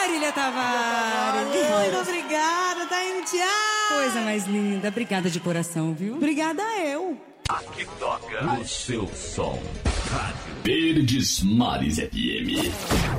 Marília Tavares. Muito obrigada, Taintia. Coisa mais linda. Obrigada de coração, viu? Obrigada eu. Aqui toca o seu som. Rádio Verdes Mares FM.